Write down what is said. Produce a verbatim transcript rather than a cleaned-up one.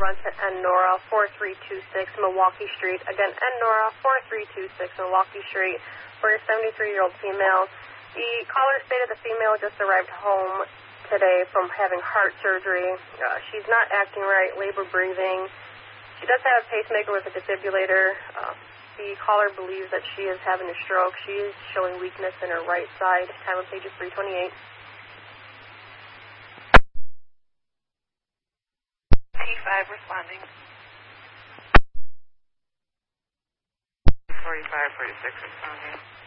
runs to N Nora four three two six Milwaukee Street. Again, N Nora four three two six Milwaukee Street for a seventy-three-year-old female. The caller stated the female just arrived home today from having heart surgery. Uh, she's not acting right, labor breathing. She does have a pacemaker with a defibrillator. Uh, the caller believes that she is having a stroke. She is showing weakness in her right side. Time of page is three twenty-eight. T five responding. forty-five, forty-six responding.